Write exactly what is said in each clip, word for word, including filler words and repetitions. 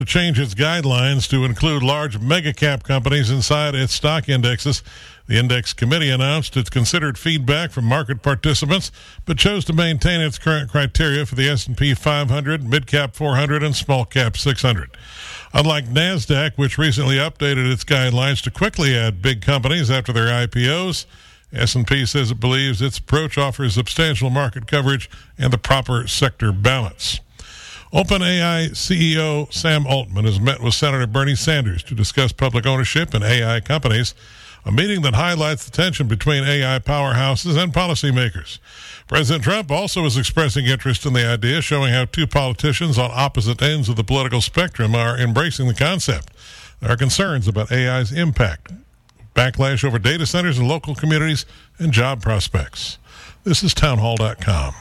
to change its guidelines to include large mega-cap companies inside its stock indexes. The index committee announced it considered feedback from market participants, but chose to maintain its current criteria for the S and P five hundred, mid-cap four hundred, and small-cap six hundred. Unlike NASDAQ, which recently updated its guidelines to quickly add big companies after their I P Os, S and P says it believes its approach offers substantial market coverage and the proper sector balance. OpenAI C E O Sam Altman has met with Senator Bernie Sanders to discuss public ownership in A I companies, a meeting that highlights the tension between A I powerhouses and policymakers. President Trump also is expressing interest in the idea, showing how two politicians on opposite ends of the political spectrum are embracing the concept. There are concerns about A I's impact, backlash over data centers in local communities, and job prospects. This is townhall dot com.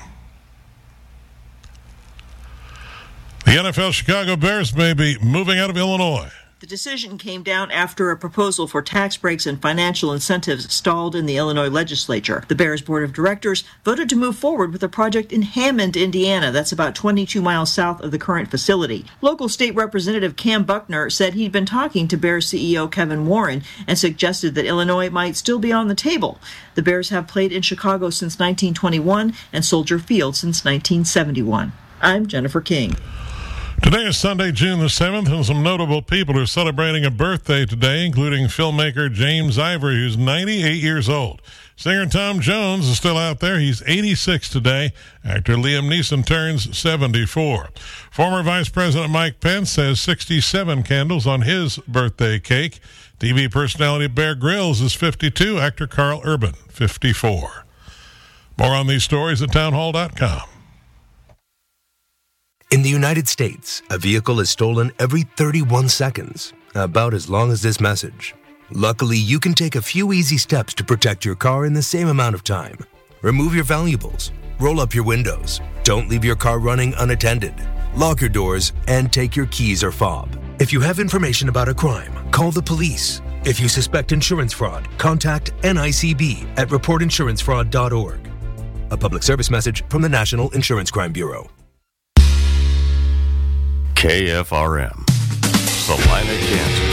The N F L Chicago Bears may be moving out of Illinois. The decision came down after a proposal for tax breaks and financial incentives stalled in the Illinois legislature. The Bears Board of Directors voted to move forward with a project in Hammond, Indiana, that's about twenty-two miles south of the current facility. Local state representative Cam Buckner said he'd been talking to Bears C E O Kevin Warren and suggested that Illinois might still be on the table. The Bears have played in Chicago since nineteen twenty-one and Soldier Field since nineteen seventy-one. I'm Jennifer King. Today is Sunday, June the seventh, and some notable people are celebrating a birthday today, including filmmaker James Ivory, who's ninety-eight years old. Singer Tom Jones is still out there. He's eighty-six today. Actor Liam Neeson turns seventy-four. Former Vice President Mike Pence has sixty-seven candles on his birthday cake. T V personality Bear Grylls is fifty-two. Actor Carl Urban, fifty-four. More on these stories at townhall dot com. In the United States, a vehicle is stolen every thirty-one seconds, about as long as this message. Luckily, you can take a few easy steps to protect your car in the same amount of time. Remove your valuables, roll up your windows, don't leave your car running unattended, lock your doors, and take your keys or fob. If you have information about a crime, call the police. If you suspect insurance fraud, contact N I C B at report insurance fraud dot org. A public service message from the National Insurance Crime Bureau. K F R M, Salina, Kansas.